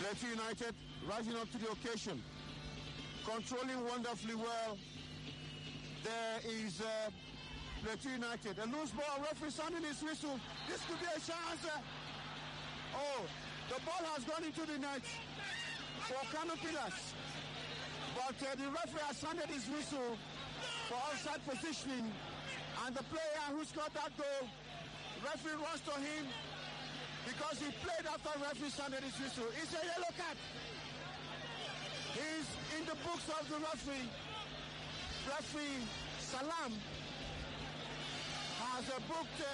Plateau United rising up to the occasion, controlling wonderfully well. There is Plateau United. A loose ball, referee sounding his whistle. This could be a chance. The ball has gone into the net for Kano Pillars. But the referee has sounded his whistle for offside positioning. And the player who scored that goal, referee runs to him because he played after referee sounded his whistle. It's a yellow card. He's in the books of the referee. Referee Salam has booked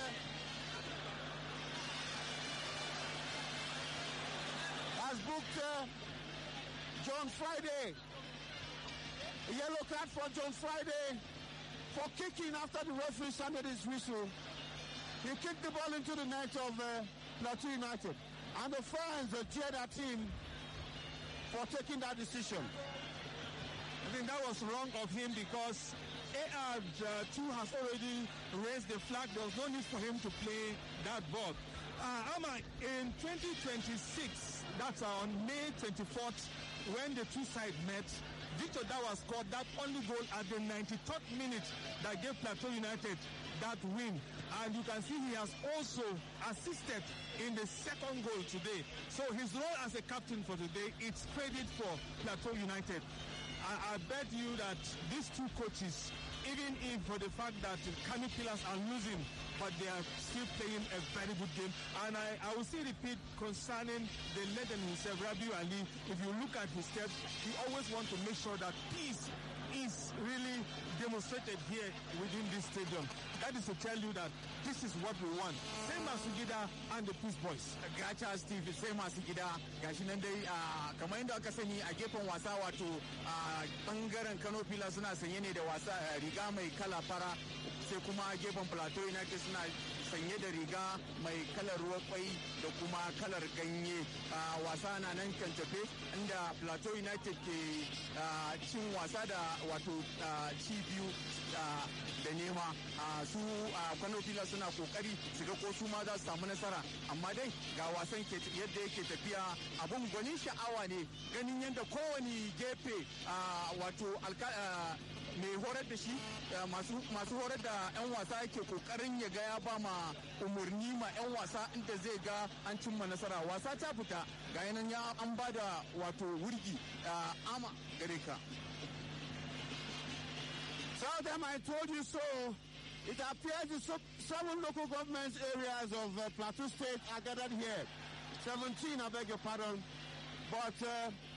John Friday. A yellow card for John Friday for kicking after the referee sounded his whistle. He kicked the ball into the net of Plateau United. And the fans jeered at him for taking that decision. I think that was wrong of him because AR2 has already raised the flag. There was no need for him to play that ball. In 2026, that's on May 24th, when the two sides met, Victor Dawa scored that only goal at the 93rd minute that gave Plateau United that win. And you can see he has also assisted in the second goal today. So his role as a captain for today, it's credit for Plateau United. I bet you that these two coaches, even if for the fact that Kano Pillars are losing, but they are still playing a very good game. And I will still repeat concerning the legend himself, Rabiu Ali. If you look at his steps, he always wants to make sure that peace is really demonstrated here within this stadium. That is to tell you that this is what we want. Same as Sugida and the Peace Boys. Gacha Steve, same as Sugida. Gashi nan dai kamar yadda aka sani a gefen wasa wato bangaren Kano Pillars suna sanye ne da wasa riga mai kala fara, sai kuma gefen Plateau United suna sanye da riga mai kalar ruwan kwai da kuma kalar ganye. Wasa na nan kan tafe inda Plateau United ke cin wasa da wato ci biyu da nema. Su Kano Pillars suna kokari su ga ko su ma za su samu nasara, amma dai ga wasan yadda yake tafiya abun gwanin sha'awa ne ganin yadda kowane gefe wato mai horar da shi masu horar da 'yan wasa yake kokarin ya ga ya ba ma umarni ma 'yan wasa inda zai ga an cimma nasara. Wasa ta fita ga yanan ya an ba da wato wurgi ama gare ka. Tell them I told you so. It appears the 7 local government areas of Plateau State are gathered here. 17, I beg your pardon. But